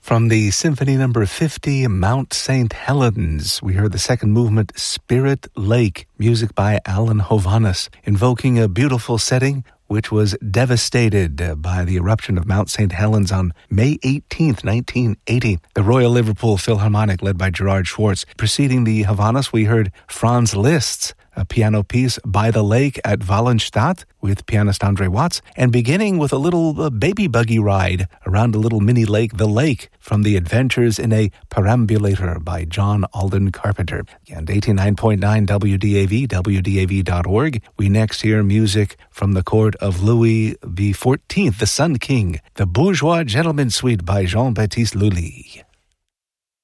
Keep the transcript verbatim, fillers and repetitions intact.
From the Symphony Number fifty, Mount Saint Helens, we heard the second movement, Spirit Lake, music by Alan Hovhaness, invoking a beautiful setting which was devastated by the eruption of Mount Saint Helens on May eighteenth, nineteen eighty. The Royal Liverpool Philharmonic, led by Gerard Schwartz. Preceding the Hovhaness, we heard Franz Liszt's a piano piece, By the Lake at Wallenstadt, with pianist Andre Watts, and beginning with a little uh, baby buggy ride around a little mini lake, The Lake, from The Adventures in a Perambulator by John Alden Carpenter. And eighty-nine point nine W D A V, W D A V dot org, we next hear music from the court of Louis the fourteenth, the Sun King, the Bourgeois Gentleman Suite by Jean-Baptiste Lully.